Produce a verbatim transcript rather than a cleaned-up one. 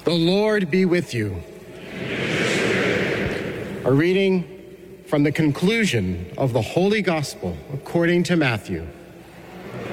The Lord be with you. A reading from the conclusion of the Holy Gospel according to Matthew.